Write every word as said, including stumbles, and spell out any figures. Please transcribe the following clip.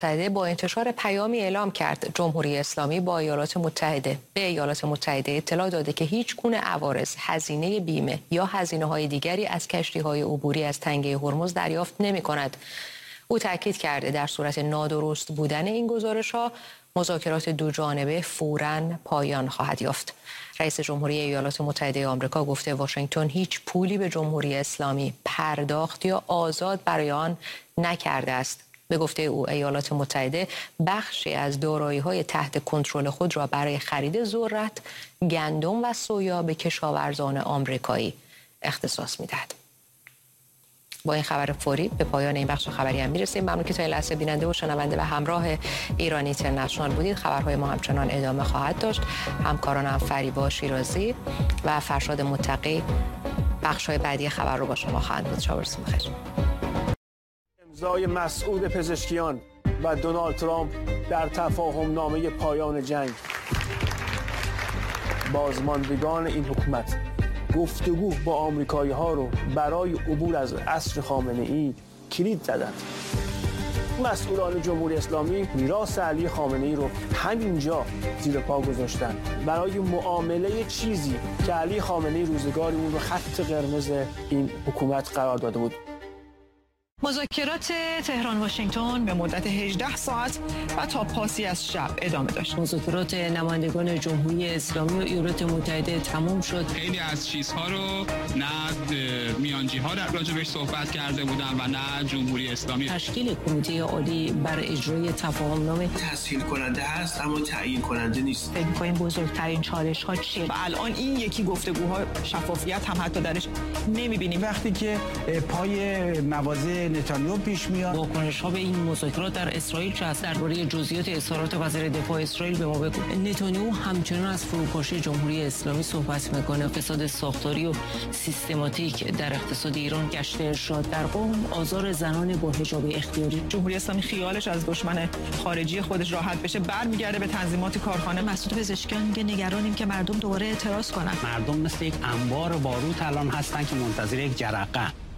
با انتشار پیامی اعلام کرد جمهوری اسلامی با ایالات متحده به ایالات متحده اطلاع داده که هیچ گونه عوارض، هزینه بیمه یا هزینه‌های دیگری از کشتی‌های عبوری از تنگه هرمز دریافت نمی‌کند. او تاکید کرده در صورت نادرست بودن این گزارش‌ها مذاکرات دو جانبه فوراً پایان خواهد یافت. رئیس جمهوری ایالات متحده آمریکا گفته واشنگتن هیچ پولی به جمهوری اسلامی پرداخت یا آزاد برای آن نکرده است. به گفته او ایالات متحده بخشی از دارایی‌های تحت کنترل خود را برای خرید ذرت، گندم و سویا به کشاورزان آمریکایی اختصاص می‌دهد. با این خبر فوری به پایان این بخش خبری هم میرسیم. ممنون که تا این لحظه بیننده و شنونده و همراه ایران اینترنشنال بودید. خبرهای ما همچنان ادامه خواهد داشت. همکارانم فریبا شیرازی و فرشاد متقی بخش‌های بعدی خبر رو با شما خواهند بود. شب روزتون بخیر. امضای مسعود پزشکیان و دونالد ترامپ در تفاهم نامه پایان جنگ. بازماندگان این حکومت گفتگو با آمریکایی ها رو برای عبور از عصر خامنه ای کلید زدند. مسئولان جمهوری اسلامی میراث علی خامنه ای رو همینجا زیر پا گذاشتن برای معامله چیزی که علی خامنه ای روزگاری اون رو خط قرمز این حکومت قرار داده بود. مذاکرات تهران واشنگتن به مدت هجده ساعت و تا پاسی از شب ادامه داشت. مذاکرات نمایندگان جمهوری اسلامی و ایالات متحده تمام شد. خیلی از چیزها رو نه میانجی ها در راجبش صحبت کرده بودن و نه جمهوری اسلامی. تشکیل کمیته عالی بر اجرای تفاهم نامه تسهیل کننده هست اما تعیین کننده نیست. فکر می‌کنیم بزرگترین چالش ها چیه؟ و الان این یکی گفتگوها شفافیت هم حتی درش نمی‌بینیم. وقتی که پای مواضع نتانیاهو پیش میاد، واکنش‌ها به این مذاکرات در اسرائیل چه است؟ درباره جزئیات اظهارات وزیر دفاع اسرائیل به ما بگو. نتانیاهو همچنان از فروپاشی جمهوری اسلامی صحبت میکنه. فساد ساختاری و سیستماتیک در اقتصاد ایران، گشت ارشاد در قم، آزار زنان با حجاب اختیاری. جمهوری اسلامی خیالش از دشمن خارجی خودش راحت بشه برمیگرده به تنظیمات کارخانه. مسعود پزشکیان میگه نگرانیم که مردم دوباره اعتراض کنن. مردم مثل یک انبار باروت الان هستن که منتظر یک جرقه.